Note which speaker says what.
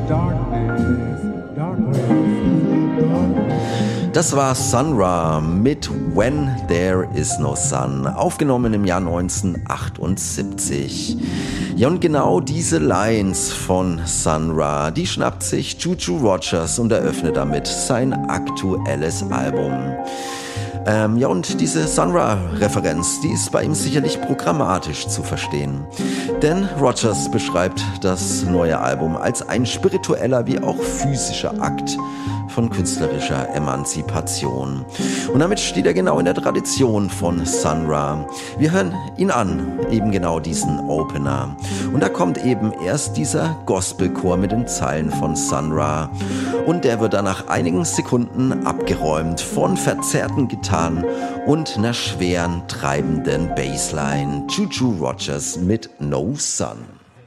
Speaker 1: Das war Sun Ra mit When There Is No Sun, aufgenommen im Jahr 1978. Ja, und genau diese Lines von Sun Ra, die schnappt sich Juju Rogers und eröffnet damit sein aktuelles Album. Ja, und diese Sun Ra-Referenz, die ist bei ihm sicherlich programmatisch zu verstehen. Denn Rogers beschreibt das neue Album als ein spiritueller wie auch physischer Akt von künstlerischer Emanzipation. Und damit steht er genau in der Tradition von Sun Ra. Wir hören ihn an, eben genau diesen Opener. Und da kommt eben erst dieser Gospelchor mit den Zeilen von Sun Ra. Und der wird dann nach einigen Sekunden abgeräumt von verzerrten Gitarren und einer schweren, treibenden Bassline. Juju Rogers mit No Sun.